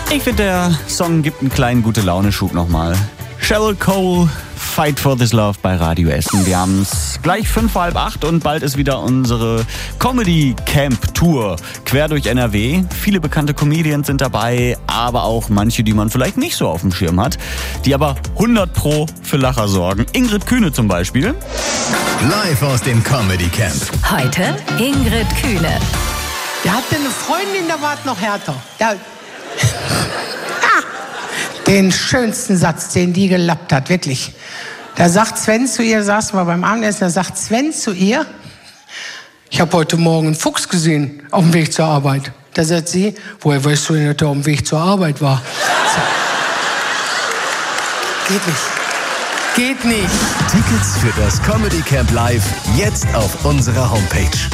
Ich finde, der Song gibt einen kleinen Gute-Laune-Schub nochmal. Cheryl Cole, Fight for This Love bei Radio Essen. Wir haben es gleich 7:45 und bald ist wieder unsere Comedy-Camp-Tour quer durch NRW. Viele bekannte Comedians sind dabei, aber auch manche, die man vielleicht nicht so auf dem Schirm hat, die aber 100% für Lacher sorgen. Ingrid Kühne zum Beispiel. Live aus dem Comedy Camp. Heute Ingrid Kühne. Der hatte eine Freundin, da war es noch härter. Den schönsten Satz, den die gelappt hat, wirklich. Da sagt Sven zu ihr, saßen wir beim Abendessen, da sagt Sven zu ihr, ich habe heute Morgen einen Fuchs gesehen auf dem Weg zur Arbeit. Da sagt sie, woher weißt du denn, dass er auf dem Weg zur Arbeit war? Geht nicht. Geht nicht. Tickets für das Comedy Camp Live jetzt auf unserer Homepage.